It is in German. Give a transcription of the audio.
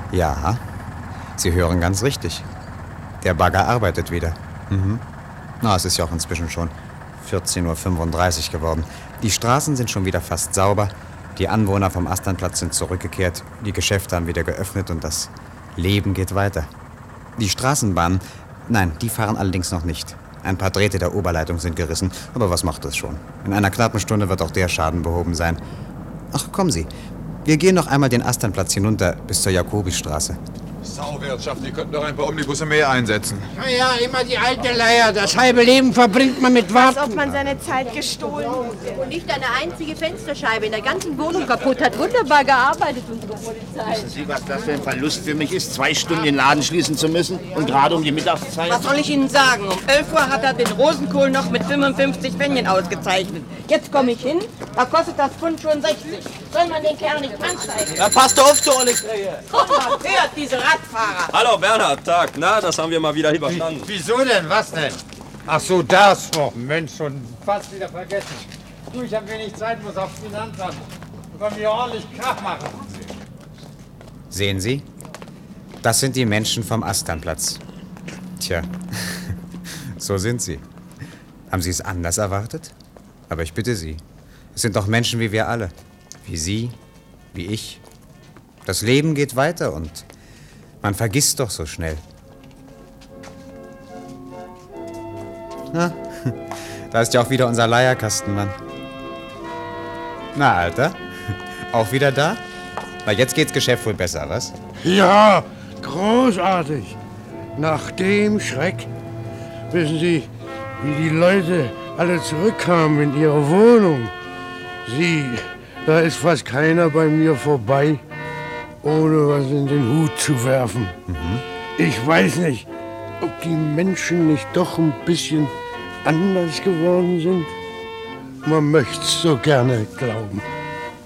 Ja, Sie hören ganz richtig. Der Bagger arbeitet wieder. Na, es ist ja auch inzwischen schon 14:35 Uhr geworden. Die Straßen sind schon wieder fast sauber. Die Anwohner vom Asternplatz sind zurückgekehrt. Die Geschäfte haben wieder geöffnet und das Leben geht weiter. Die Straßenbahnen, nein, die fahren allerdings noch nicht. Ein paar Drähte der Oberleitung sind gerissen, aber was macht das schon? In einer knappen Stunde wird auch der Schaden behoben sein. Ach, kommen Sie. Wir gehen noch einmal den Asternplatz hinunter bis zur Jakobistraße. Sauwirtschaft, die könnten doch ein paar Omnibusse mehr einsetzen. Ja, immer die alte Leier. Das halbe Leben verbringt man mit Warten. Als ob man seine Zeit gestohlen hätte. Und nicht eine einzige Fensterscheibe in der ganzen Wohnung kaputt. Hat wunderbar gearbeitet, unsere Polizei. Wissen Sie, was das für ein Verlust für mich ist, 2 Stunden den Laden schließen zu müssen und gerade um die Mittagszeit? Was soll ich Ihnen sagen? Um 11 Uhr hat er den Rosenkohl noch mit 55 Pfennien ausgezeichnet. Jetzt komme ich hin, da kostet das Pfund schon 60. Soll man den Kerl nicht anzeigen? Ja, passt auf, du Oleg. Hört diese Radfahrer. Hallo Bernhard, Tag. Na, das haben wir mal wieder überstanden. Wieso denn? Was denn? Ach so, das. Oh Mensch, schon fast wieder vergessen. Du, ich habe wenig Zeit, muss aufs Finanzamt. Wollen wir ordentlich Krach machen. Sehen Sie? Das sind die Menschen vom Asternplatz. Tja, so sind sie. Haben Sie es anders erwartet? Aber ich bitte Sie, es sind doch Menschen wie wir alle. Wie Sie, wie ich. Das Leben geht weiter und man vergisst doch so schnell. Na, da ist ja auch wieder unser Leierkastenmann. Na, Alter, auch wieder da? Na, jetzt geht's Geschäft wohl besser, was? Ja, großartig. Nach dem Schreck, wissen Sie, wie die Leute alle zurückkamen in ihre Wohnung. Da ist fast keiner bei mir vorbei, ohne was in den Hut zu werfen. Ich weiß nicht, ob die Menschen nicht doch ein bisschen anders geworden sind. Man möchte es so gerne glauben.